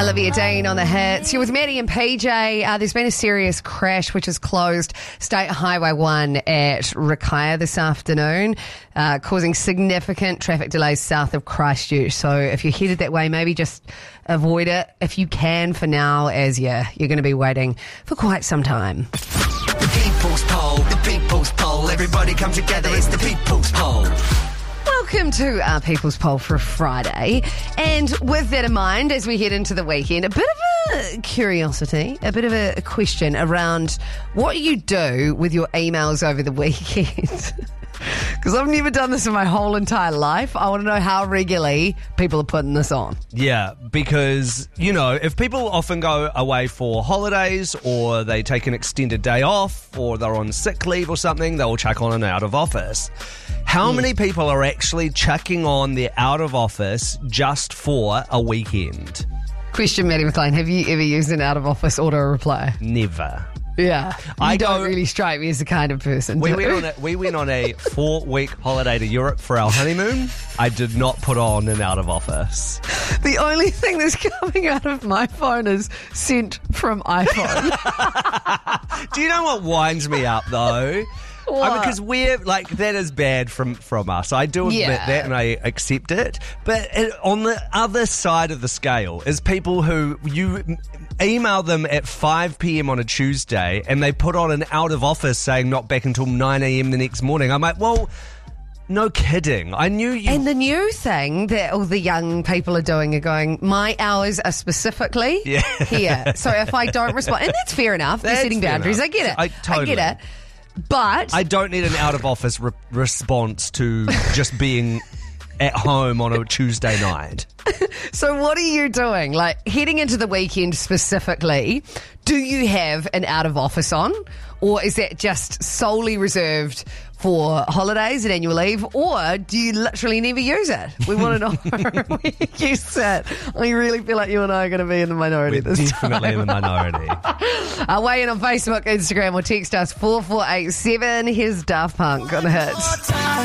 Olivia Dean on the hits. You're with Maddie and PJ. There's been a serious crash which has closed State Highway 1 at Rakaia this afternoon, causing significant traffic delays south of Christchurch. So if you're headed that way, maybe just avoid it if you can for now, as you're going to be waiting for quite some time. The People's Poll. Everybody come together, it's the People's Poll. Welcome to our People's Poll for Friday. And with that in mind, as we head into the weekend, a bit of a curiosity, a bit of a question around what you do with your emails over the weekend. Because I've never done this in my whole entire life. I want to know how regularly people are putting this on. Yeah, because, you know, if people often go away for holidays or they take an extended day off or they're on sick leave or something, they'll chuck on an out of office. How many people are actually chucking on their out of office just for a weekend? Question, Maddie McLean, have you ever used an out of office auto reply? Never. Yeah, you don't really strike me as the kind of person. We went on a 4-week holiday to Europe for our honeymoon. I did not put on an out of office. The only thing that's coming out of my phone is sent from iPhone. Do you know what winds me up though? What? Because we're like, that is bad from us. I do admit that and I accept it. But on the other side of the scale is people who you email them at 5 p.m. on a Tuesday and they put on an out of office saying not back until 9 a.m. the next morning. I'm like, well, no kidding. I knew you. And the new thing that all the young people are doing are going, my hours are specifically here. So if I don't respond, and that's fair enough. They're setting boundaries. Enough. I get it. I get it. But I don't need an out of office response to just being at home on a Tuesday night. So what are you doing? Like, heading into the weekend specifically, do you have an out of office on? Or is that just solely reserved for holidays and annual leave? Or do you literally never use it? We want to know where you sit. I really feel like you and I are going to be in the minority this time. Definitely in the minority. Weigh in on Facebook, Instagram, or text us 4487. Here's Daft Punk on the hits.